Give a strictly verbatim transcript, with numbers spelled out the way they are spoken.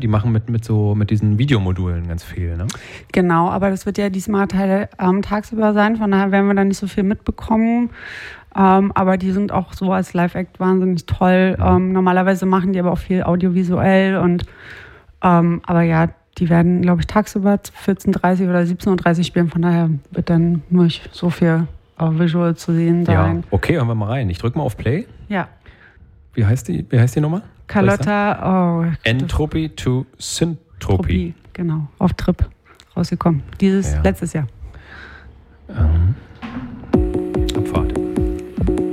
Die machen mit, mit so mit diesen Videomodulen ganz viel, ne? Genau, aber das wird ja diesmal Teil ähm, tagsüber sein, von daher werden wir da nicht so viel mitbekommen. Ähm, aber die sind auch so als Live-Act wahnsinnig toll. Ähm, normalerweise machen die aber auch viel audiovisuell und ähm, aber ja, die werden, glaube ich, tagsüber vierzehn Uhr dreißig oder siebzehn Uhr dreißig spielen, von daher wird dann nicht so viel äh, Visual zu sehen sein. Ja, okay, hören wir mal rein. Ich drücke mal auf Play. Ja. Wie heißt die, wie heißt die Nummer? Carlotta, oh. Entropy to Syntropy. Genau, auf Trip rausgekommen. Dieses, ja. letztes Jahr. Ähm.